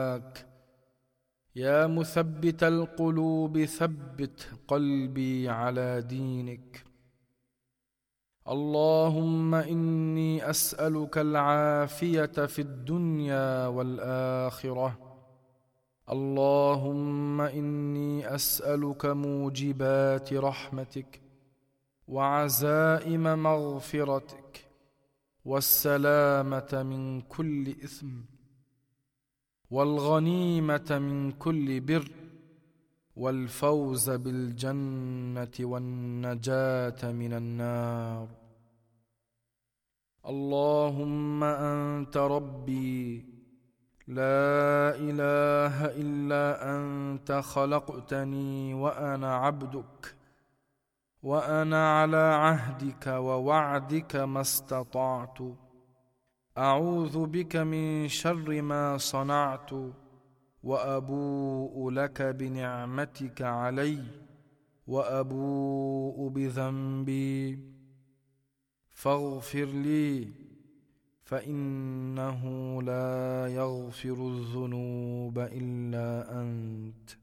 يا مثبت القلوب ثبت قلبي على دينك. اللهم إني أسألك العافية في الدنيا والآخرة. اللهم إني أسألك موجبات رحمتك وعزائم مغفرتك والسلامة من كل إثم والغنيمة من كل بر والفوز بالجنة والنجاة من النار. اللهم أنت ربي لا إله إلا أنت، خلقتني وأنا عبدك، وأنا على عهدك ووعدك ما استطعت. أعوذ بك من شر ما صنعت، وأبوء لك بنعمتك علي، وأبوء بذنبي، فاغفر لي، فإنه لا يغفر الذنوب إلا أنت.